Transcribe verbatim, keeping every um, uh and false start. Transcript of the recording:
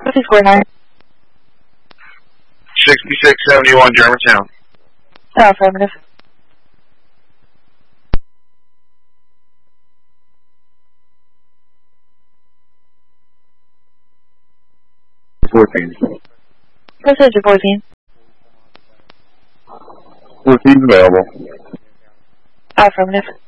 This is four nine. sixty-six seventy-one Germantown. Oh, affirmative. fourteen. Procedure fourteen. fourteen available. Affirmative.